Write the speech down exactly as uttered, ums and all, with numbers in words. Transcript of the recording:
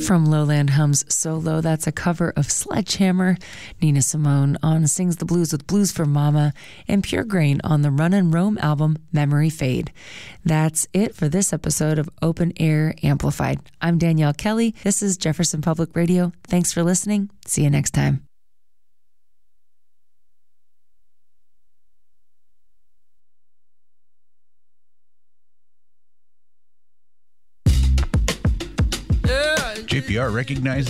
From Lowland Hum's Solo, that's a cover of Sledgehammer. Nina Simone on Sings the Blues with Blues for Mama, and Pure Grain on the Run and Roam album Memory Fade. That's it for this episode of Open Air Amplified. I'm Danielle Kelly. This is Jefferson Public Radio. Thanks for listening. See you next time. J P R recognizes